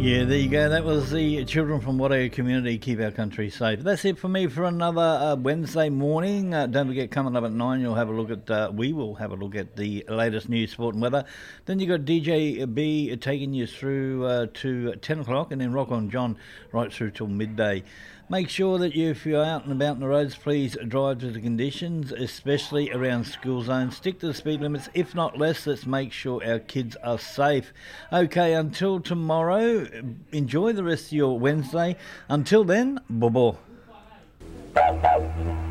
Yeah, there you go. That was the Children from Whatever Community Keep Our Country Safe. That's it for me for another Wednesday morning. Don't forget, coming up at 9, we will have a look at the latest news, sport and weather. Then you got DJ B taking you through to 10 o'clock, and then Rock on John right through till midday. Make sure that if you're out and about on the roads, please drive to the conditions, especially around school zones. Stick to the speed limits, if not less. Let's make sure our kids are safe. Okay, until tomorrow, enjoy the rest of your Wednesday. Until then, bye-bye.